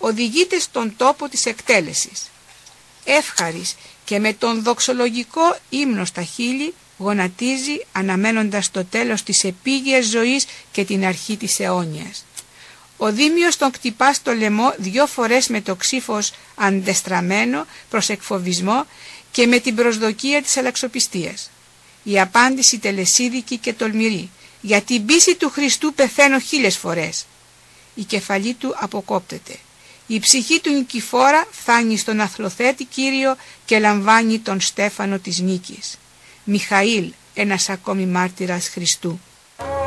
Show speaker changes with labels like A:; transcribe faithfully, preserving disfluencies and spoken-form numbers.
A: οδηγείται στον τόπο της εκτέλεσης. Εύχαρης και με τον δοξολογικό ύμνο στα χείλη γονατίζει αναμένοντας το τέλος της επίγειας ζωής και την αρχή της αιώνιας. Ο Δήμιος τον κτυπά στο λαιμό δυο φορές με το ξύφος αντεστραμμένο προς εκφοβισμό και με την προσδοκία της αλλαξοπιστίας. Η απάντηση τελεσίδικη και τολμηρή: «Για την πίστη του Χριστού πεθαίνω χίλιες φορές». Η κεφαλή του αποκόπτεται. Η ψυχή του νικηφόρα φτάνει στον αθλοθέτη Κύριο και λαμβάνει τον στέφανο της νίκης. Μιχαήλ, ένας ακόμη μάρτυρας Χριστού.